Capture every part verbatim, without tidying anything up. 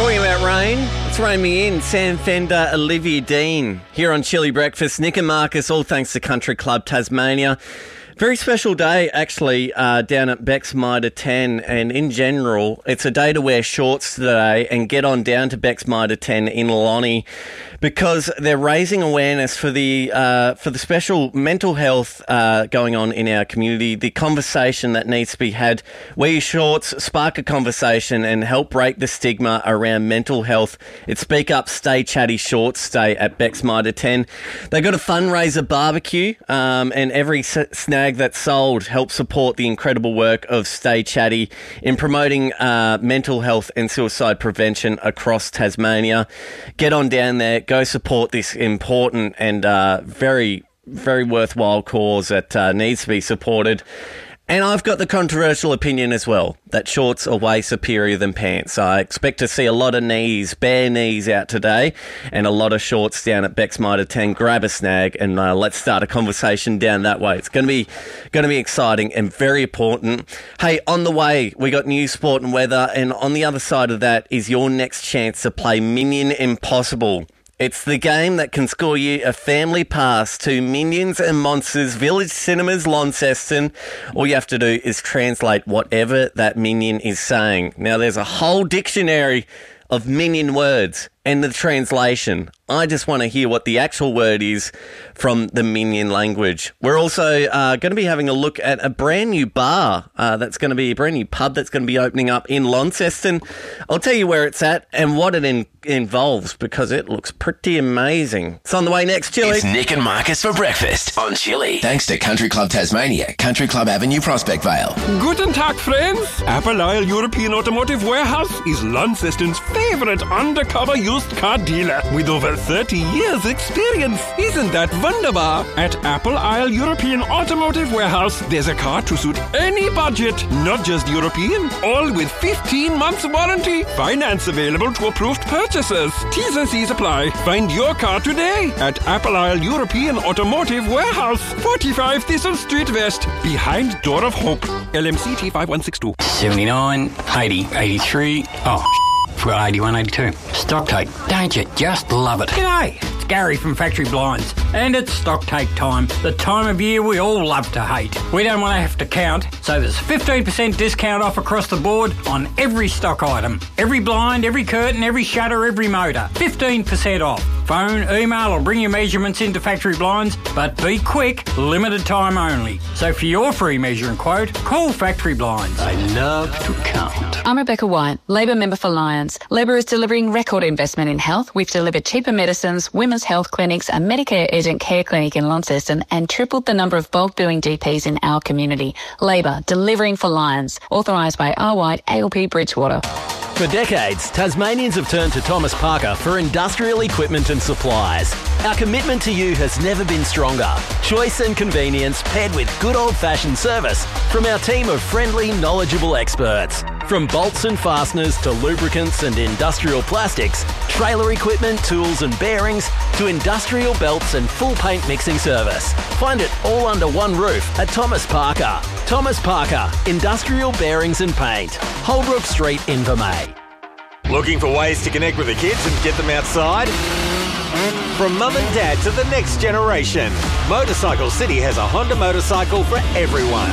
Talking about rain, it's raining me in. Sam Fender, Olivia Dean, here on Chili Breakfast. Nick and Marcus, all thanks to Country Club Tasmania. Very special day, actually, uh, down at Beck's Mitre ten, and in general, it's a day to wear shorts today and get on down to Beck's Mitre ten in Lonnie, because they're raising awareness for the uh, for the special mental health uh, going on in our community, the conversation that needs to be had. Wear your shorts, spark a conversation and help break the stigma around mental health. It's Speak Up, Stay Chatty Shorts Day at Beck's Mitre ten. They've got a fundraiser barbecue, um, and every s- snag that's sold helps support the incredible work of Stay Chatty in promoting uh, mental health and suicide prevention across Tasmania. Get on down there. Go support this important and uh, very, very worthwhile cause that uh, needs to be supported. And I've got the controversial opinion as well, that shorts are way superior than pants. I expect to see a lot of knees, bare knees out today, and a lot of shorts down at Beck's Mitre ten. Grab a snag and uh, let's start a conversation down that way. It's going to be going to be exciting and very important. Hey, on the way, we got news, sport and weather, and on the other side of that is your next chance to play Minion Impossible. It's the game that can score you a family pass to Minions and Monsters Village Cinemas Launceston. All you have to do is translate whatever that minion is saying. Now, there's a whole dictionary of minion words and the translation. I just want to hear what the actual word is from the Minion language. We're also uh, going to be having a look at a brand new bar uh, that's going to be a brand new pub that's going to be opening up in Launceston. I'll tell you where it's at and what it in- involves because it looks pretty amazing. It's on the way next, Chili. It's Nick and Marcus for breakfast on Chili. Thanks to Country Club Tasmania, Country Club Avenue, Prospect Vale. Guten Tag, friends. Apple Isle European Automotive Warehouse is Launceston's favourite undercover used car dealer with over thirty years experience. Isn't that wunderbar? At Apple Isle European Automotive Warehouse, there's a car to suit any budget, not just European, all with fifteen months warranty. Finance available to approved purchasers. T's and C's apply. Find your car today at Apple Isle European Automotive Warehouse, forty-five Thistle Street West, behind Door of Hope. L M C T five one six two. seventy-nine, eighty, eighty-three. Oh, forgot eighty-one, eighty-two. Stock take. Don't you just love it? G'day, it's Gary from Factory Blinds. And it's stock take time. The time of year we all love to hate. We don't want to have to count, so there's fifteen percent discount off across the board on every stock item. Every blind, every curtain, every shutter, every motor. fifteen percent off. Phone, email or bring your measurements into Factory Blinds, but be quick, limited time only. So for your free measure and quote, call Factory Blinds. I love to count. I'm Rebecca White, Labor member for Lions. Labor is delivering record investment in health. We've delivered cheaper medicines, women's health clinics, a Medicare urgent care clinic in Launceston and tripled the number of bulk billing G Ps in our community. Labor, delivering for Lions. Authorised by R. White, A L P Bridgewater. For decades, Tasmanians have turned to Thomas Parker for industrial equipment and supplies. Our commitment to you has never been stronger. Choice and convenience paired with good old-fashioned service from our team of friendly, knowledgeable experts. From bolts and fasteners to lubricants and industrial plastics, trailer equipment, tools and bearings, to industrial belts and full paint mixing service. Find it all under one roof at Thomas Parker. Thomas Parker, Industrial Bearings and Paint. Holbrook Street, Invermay. Looking for ways to connect with the kids and get them outside? From mum and dad to the next generation, Motorcycle City has a Honda motorcycle for everyone.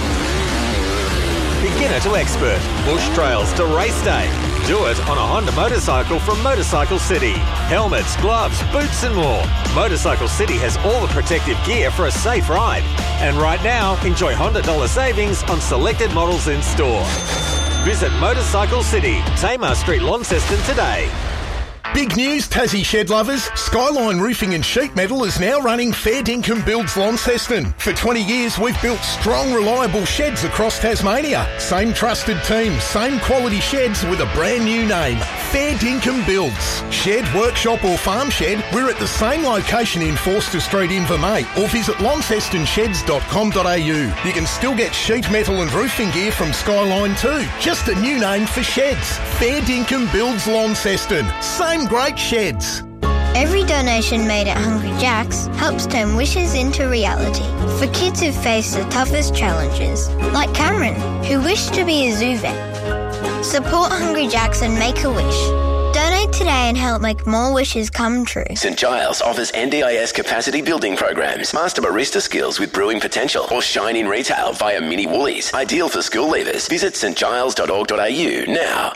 Beginner to expert, bush trails to race day. Do it on a Honda motorcycle from Motorcycle City. Helmets, gloves, boots and more. Motorcycle City has all the protective gear for a safe ride. And right now, enjoy Honda dollar savings on selected models in store. Visit Motorcycle City, Tamar Street, Launceston today. Big news, Tassie shed lovers. Skyline Roofing and Sheet Metal is now running Fair Dinkum Builds Launceston. For twenty years, we've built strong, reliable sheds across Tasmania. Same trusted team, same quality sheds with a brand new name. Fair Dinkum Builds. Shed, workshop or farm shed, we're at the same location in Forster Street, Invermay, or visit launceston sheds dot com dot a u. You can still get sheet metal and roofing gear from Skyline too. Just a new name for sheds. Fair Dinkum Builds Launceston. Same great sheds. Every donation made at Hungry Jack's helps turn wishes into reality for kids who face the toughest challenges, like Cameron, who wished to be a zoo vet. Support Hungry Jack's and make a wish. Donate today and help make more wishes come true. St Giles offers N D I S capacity building programs, master barista skills with brewing potential, or shine in retail via Mini Woolies. Ideal for school leavers. Visit st giles dot org dot a u now.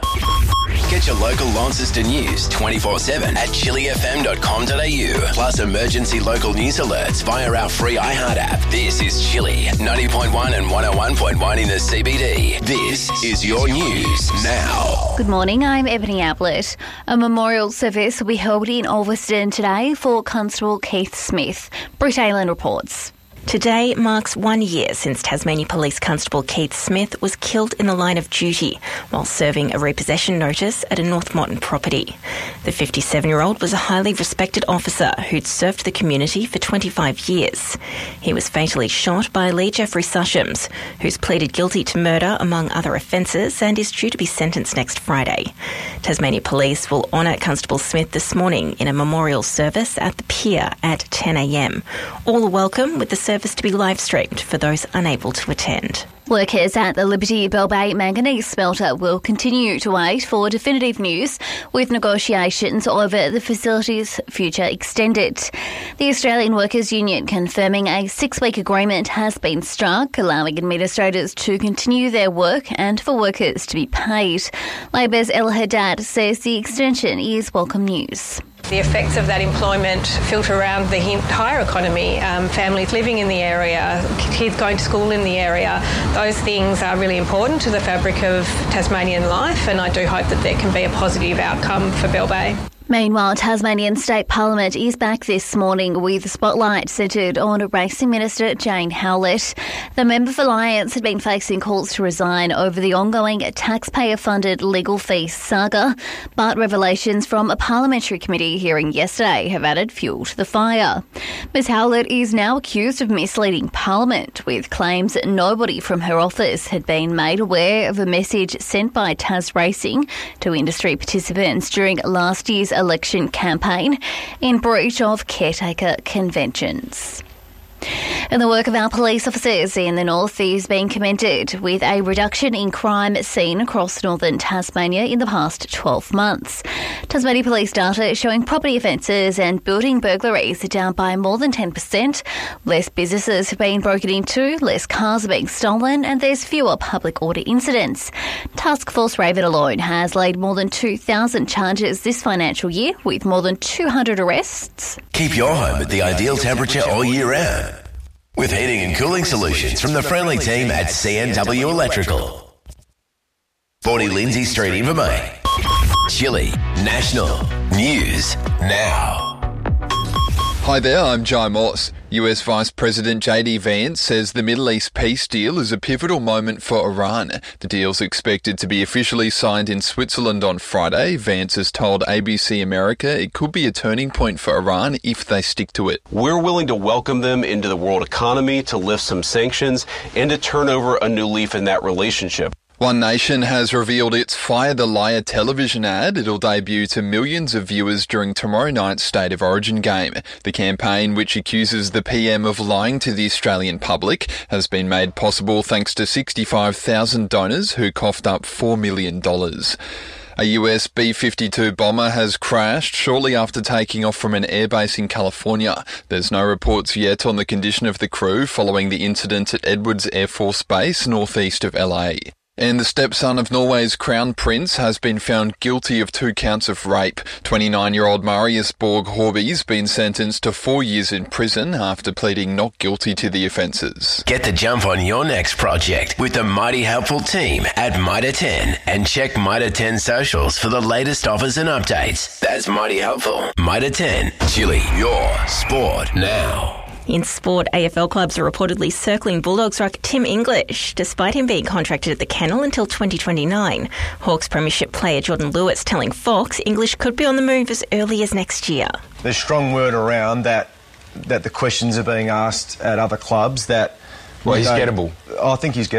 Get your local Launceston news twenty-four seven at chili f m dot com dot a u. Plus emergency local news alerts via our free iHeart app. This is Chili, ninety point one and one oh one point one in the C B D. This is your news now. Good morning, I'm Ebony Ablett. A memorial service will be held in Ulverston today for Constable Keith Smith. Britt Aylan reports. Today marks one year since Tasmania Police Constable Keith Smith was killed in the line of duty while serving a repossession notice at a North Moreton property. The fifty-seven-year-old was a highly respected officer who'd served the community for twenty-five years. He was fatally shot by Lee Jeffrey Sushams, who's pleaded guilty to murder among other offences and is due to be sentenced next Friday. Tasmania Police will honour Constable Smith this morning in a memorial service at the pier at ten a m. All are welcome, with the service to be live streamed for those unable to attend. Workers at the Liberty Bell Bay manganese smelter will continue to wait for definitive news, with negotiations over the facility's future extended. The Australian Workers' Union confirming a six-week agreement has been struck, allowing administrators to continue their work and for workers to be paid. Labor's Ella Haddad says the extension is welcome news. The effects of that employment filter around the entire economy, um, families living in the area, kids going to school in the area. Those things are really important to the fabric of Tasmanian life, and I do hope that there can be a positive outcome for Bell Bay. Meanwhile, Tasmanian State Parliament is back this morning with the spotlight centred on Racing Minister Jane Howlett. The member for Lyons had been facing calls to resign over the ongoing taxpayer-funded legal fees saga, but revelations from a parliamentary committee hearing yesterday have added fuel to the fire. Miz Howlett is now accused of misleading Parliament, with claims that nobody from her office had been made aware of a message sent by Tas Racing to industry participants during last year's election campaign in breach of caretaker conventions. And the work of our police officers in the north is being commended, with a reduction in crime seen across northern Tasmania in the past twelve months. Tasmania police data showing property offences and building burglaries are down by more than ten percent. Less businesses have been broken into, less cars are being stolen, and there's fewer public order incidents. Task Force Raven alone has laid more than two thousand charges this financial year, with more than two hundred arrests. Keep your home at the ideal temperature all year round with heating and cooling solutions from the friendly team at C N W Electrical. forty Lindsay Street, Invermain. Chili National News Now. Hi there, I'm Jai Moss. U S Vice President J D Vance says the Middle East peace deal is a pivotal moment for Iran. The deal's expected to be officially signed in Switzerland on Friday. Vance has told A B C America it could be a turning point for Iran if they stick to it. We're willing to welcome them into the world economy, to lift some sanctions, and to turn over a new leaf in that relationship. One Nation has revealed its Fire the Liar television ad. It'll debut to millions of viewers during tomorrow night's State of Origin game. The campaign, which accuses the P M of lying to the Australian public, has been made possible thanks to sixty-five thousand donors who coughed up four million dollars. A U S B fifty-two bomber has crashed shortly after taking off from an airbase in California. There's no reports yet on the condition of the crew following the incident at Edwards Air Force Base northeast of L A. And the stepson of Norway's Crown Prince has been found guilty of two counts of rape. twenty-nine-year-old Marius Borg Horby's been sentenced to four years in prison after pleading not guilty to the offences. Get the jump on your next project with the mighty helpful team at Mitre ten, and check Mitre ten socials for the latest offers and updates. That's mighty helpful. Mitre ten, Chili, your sport now. In sport, A F L clubs are reportedly circling Bulldogs rock Tim English, despite him being contracted at the Kennel until twenty twenty-nine. Hawks premiership player Jordan Lewis telling Fox English could be on the move as early as next year. There's strong word around that that the questions are being asked at other clubs that... Well, he's gettable. I think he's gettable.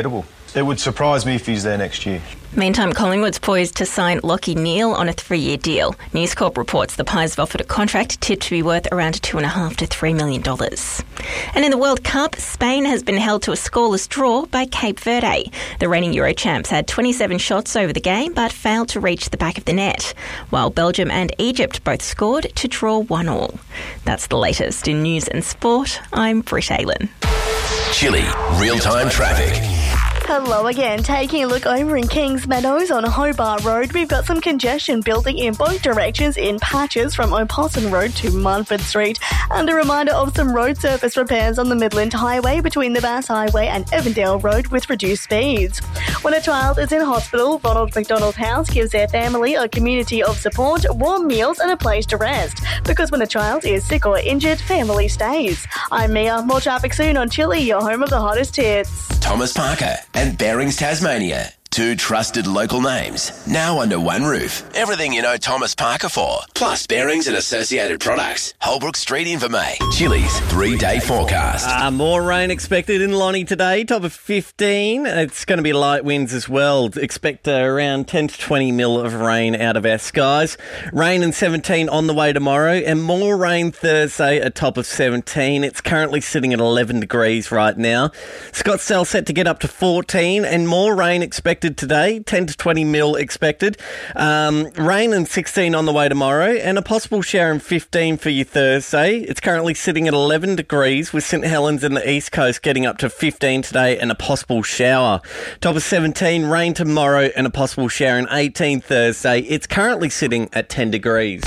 it would surprise me if he's there next year. Meantime, Collingwood's poised to sign Lachie Neale on a three-year deal. News Corp reports the Pies have offered a contract tipped to be worth around two and a half to three million dollars. And in the World Cup, Spain has been held to a scoreless draw by Cape Verde. The reigning Euro champs had twenty-seven shots over the game, but failed to reach the back of the net, while Belgium and Egypt both scored to draw one all. That's the latest in news and sport. I'm Britt Aylen. Chilly real-time traffic. Hello again. Taking a look over in Kings Meadows on Hobart Road, we've got some congestion building in both directions in patches from Opossum Road to Munford Street, and a reminder of some road surface repairs on the Midland Highway between the Bass Highway and Evandale Road with reduced speeds. When a child is in hospital, Ronald McDonald House gives their family a community of support, warm meals and a place to rest. Because when a child is sick or injured, family stays. I'm Mia. More traffic soon on Chilly, your home of the hottest hits. Thomas Parker and Bearings Tasmania. Two trusted local names, now under one roof. Everything you know Thomas Parker for, plus Bearings and associated products. Holbrook Street in Vermey. Chilly's three-day forecast. Uh, more rain expected in Lonnie today, top of fifteen. It's going to be light winds as well. Expect uh, around ten to twenty mil of rain out of our skies. Rain and seventeen on the way tomorrow, and more rain Thursday, a top of seventeen. It's currently sitting at eleven degrees right now. Scottsdale set to get up to fourteen, and more rain expected today, ten to twenty mil expected. Um, rain and sixteen on the way tomorrow, and a possible shower and fifteen for you Thursday. It's currently sitting at eleven degrees, with St Helens and the East Coast getting up to fifteen today and a possible shower. Top of seventeen, rain tomorrow and a possible shower and eighteen Thursday. It's currently sitting at ten degrees.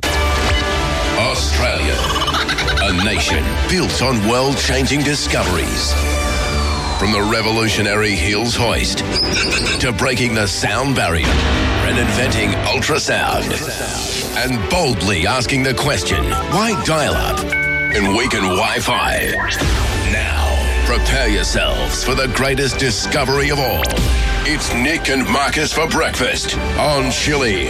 Australia, a nation built on world-changing discoveries. From the revolutionary Hills hoist to breaking the sound barrier and inventing ultrasound and boldly asking the question, why dial-up and weaken Wi-Fi? Now, prepare yourselves for the greatest discovery of all. It's Nick and Marcus for breakfast on Chilly.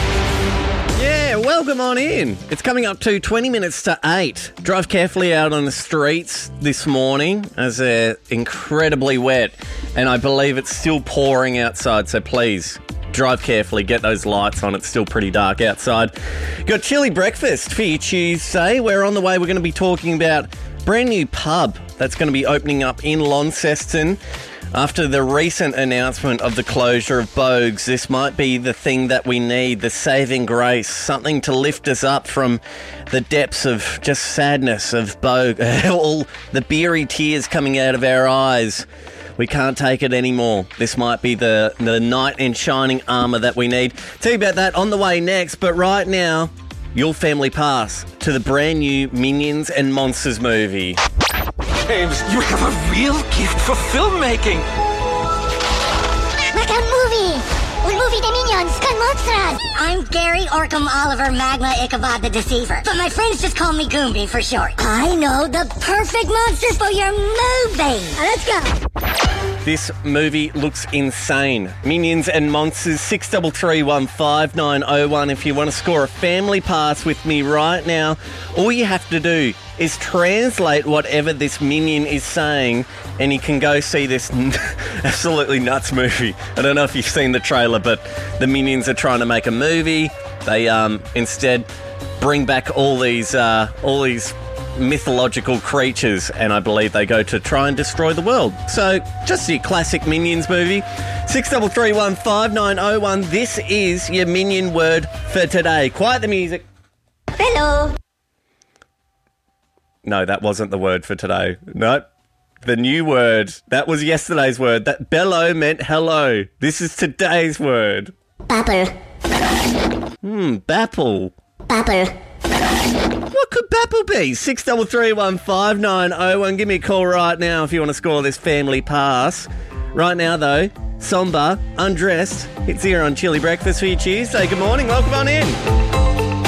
Yeah, welcome on in. It's coming up to twenty minutes to eight. Drive carefully out on the streets this morning as they're incredibly wet, and I believe it's still pouring outside, so please drive carefully, get those lights on. It's still pretty dark outside. Got Chilly breakfast for you Tuesday. We're on the way. We're going to be talking about a brand new pub that's going to be opening up in Launceston. After the recent announcement of the closure of Bogues, this might be the thing that we need, the saving grace, something to lift us up from the depths of just sadness of Bogue, all the beery tears coming out of our eyes. We can't take it anymore. This might be the, the knight in shining armour that we need. Tell you about that on the way next, but right now, your family pass to the brand new Minions and Monsters movie. James, you have a real gift for filmmaking. Like a movie. Un movie de Minions con monsters. I'm Gary Orkham Oliver Magma Ichabod the Deceiver, but my friends just call me Goombie for short. I know the perfect monsters for your movie. Let's go. This movie looks insane. Minions and Monsters, six three three one five nine oh one. If you want to score a family pass with me right now, all you have to do is translate whatever this minion is saying, and you can go see this absolutely nuts movie. I don't know if you've seen the trailer, but the Minions are trying to make a movie. They um, instead bring back all these uh, all these mythological creatures, and I believe they go to try and destroy the world. So, just your classic Minions movie. six three three one five nine oh one. This is your Minion word for today. Quiet the music. Hello. No, that wasn't the word for today. Nope. The new word. That was yesterday's word. That bellow meant hello. This is today's word. Bapple. Hmm, bapple. Bapple. What could bapple be? six three three one five nine oh one. Give me a call right now if you want to score this family pass. Right now, though, Somber, Undressed. It's here on Chilly Breakfast for you Tuesday. Good morning. Welcome on in.